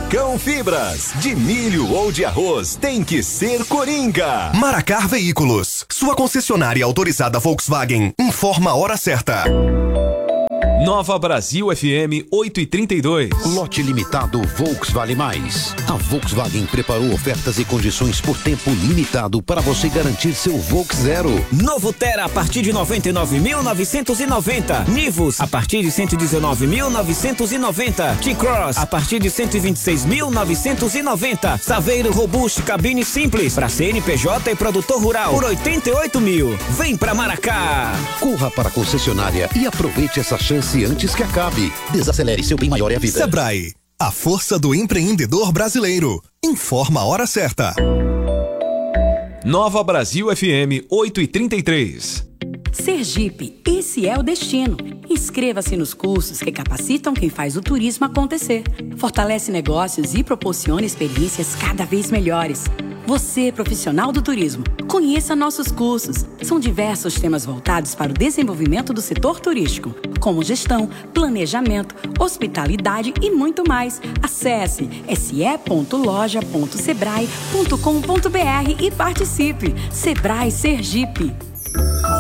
Facão Fibras, de milho ou de arroz, tem que ser Coringa. Maracar Veículos, sua concessionária autorizada Volkswagen, informa a hora certa. Nova Brasil FM 8h32. Lote limitado Volks Vale Mais. A Volkswagen preparou ofertas e condições por tempo limitado para você garantir seu Volks Zero. Novo Tera a partir de 99.990. Nivus a partir de 119.990. T-Cross a partir de 126.990. Saveiro Robusto cabine simples para CNPJ e produtor rural por 88 mil. Vem pra Maracá. Corra para a concessionária e aproveite essa chance antes que acabe. Desacelere, seu bem maior é a vida. Sebrae, a força do empreendedor brasileiro. Informa a hora certa. Nova Brasil FM 8h33. Sergipe, esse é o destino. Inscreva-se nos cursos que capacitam quem faz o turismo acontecer. Fortalece negócios e proporciona experiências cada vez melhores. Você, profissional do turismo, conheça nossos cursos. São diversos temas voltados para o desenvolvimento do setor turístico, como gestão, planejamento, hospitalidade e muito mais. Acesse se.loja.sebrae.com.br e participe. Sebrae Sergipe.